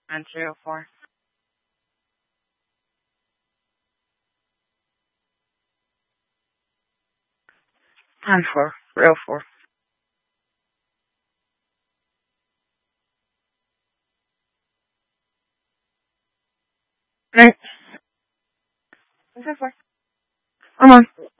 And 304. And 4. Real 4. Right. Is that 4? Come on.